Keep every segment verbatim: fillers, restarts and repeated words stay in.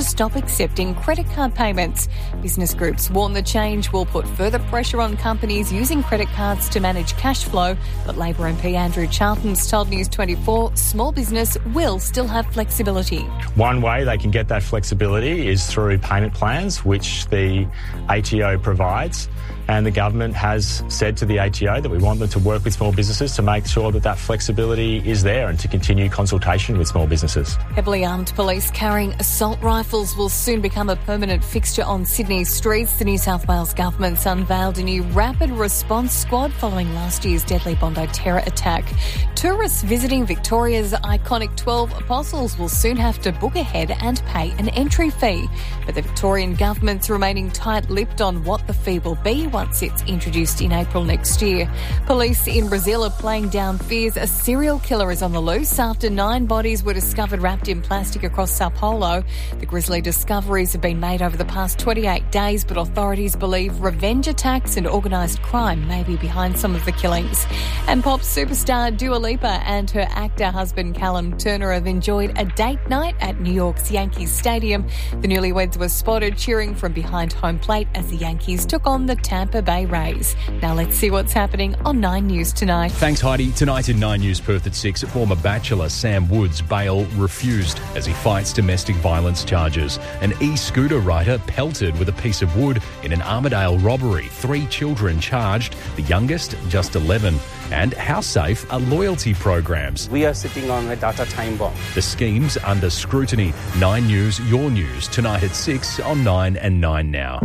to stop accepting credit card payments. Business groups warn the change will put further pressure on companies using credit cards to manage cash flow, but Labor M P Andrew Charlton's told News twenty-four small business will still have flexibility. One way they can get that flexibility is through payment plans, which the A T O provides. And the government has said to the A T O that we want them to work with small businesses to make sure that that flexibility is there and to continue consultation with small businesses. Heavily armed police carrying assault rifles will soon become a permanent fixture on Sydney's streets. The New South Wales government's unveiled a new rapid response squad following last year's deadly Bondi terror attack. Tourists visiting Victoria's iconic twelve Apostles will soon have to book ahead and pay an entry fee. But the Victorian government's remaining tight-lipped on what the fee will be once it's introduced in April next year. Police in Brazil are playing down fears a serial killer is on the loose after nine bodies were discovered wrapped in plastic across Sao Paulo. The grisly discoveries have been made over the past twenty-eight days, but authorities believe revenge attacks and organised crime may be behind some of the killings. And pop superstar Dua Lipa and her actor husband Callum Turner have enjoyed a date night at New York's Yankees Stadium. The newlyweds were spotted cheering from behind home plate as the Yankees took on the Tampa Bay Rays. Now let's see what's happening on Nine News tonight. Thanks, Heidi. Tonight in Nine News Perth at six, former bachelor Sam Woods' bail refused as he fights domestic violence charges. An e-scooter rider pelted with a piece of wood in an Armidale robbery. Three children charged, the youngest just eleven. And how safe are loyalty programs? We are sitting on a data time bomb. The scheme's under scrutiny. Nine News, your news, tonight at six on Nine and Nine Now.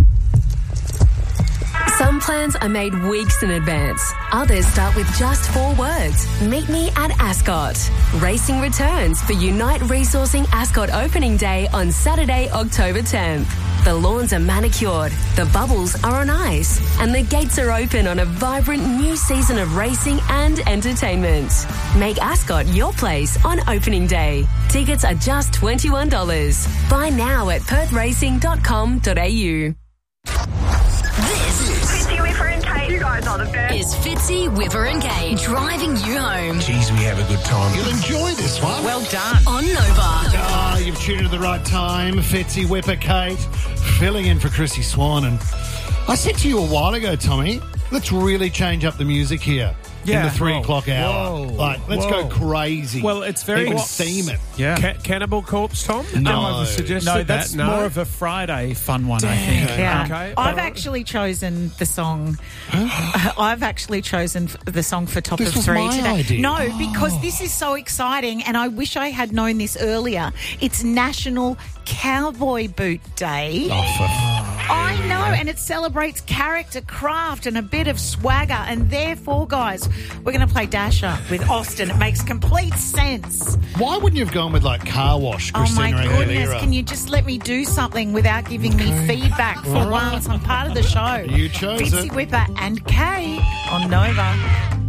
Some plans are made weeks in advance. Others start with just four words. Meet me at Ascot. Racing returns for Unite Resourcing Ascot Opening Day on Saturday, October tenth. The lawns are manicured, the bubbles are on ice, and the gates are open on a vibrant new season of racing and entertainment. Make Ascot your place on opening day. Tickets are just twenty-one dollars. Buy now at perth racing dot com dot a u. This is Fitzy, Whipper and Kate. You guys are the best. is Fitzy, Whipper and Kate driving you home Geez, we have a good time. You'll enjoy this one. Well done. on Nova. Ah, you've tuned at the right time. Fitzy, Whipper, Kate, filling in for Chrissy Swan. And I said to you a while ago, Tommy, let's really change up the music here. Yeah. In the three Whoa. o'clock hour. Whoa. Like, let's Whoa. go crazy. Well, it's very... Even What- theme it. Yeah. Ca- Cannibal Corpse, Tom? No. I've suggested No, that. that's No. more of a Friday fun one, I think. Yeah. Okay. I've But- actually chosen the song. I've actually chosen f- the song for top This of was three my today. idea. No, Oh. because this is so exciting, and I wish I had known this earlier. It's National Cowboy Boot Day. Oh, for I know, and it celebrates character, craft, and a bit of swagger. And therefore, guys, we're going to play Dasher with Austin. It makes complete sense. Why wouldn't you have gone with, like, Car Wash, Christina oh my goodness, Aguilera? can you just let me do something without giving me feedback for All right. once? I'm part of the show. You chose Fitzy it. Whipper and Kay on Nova.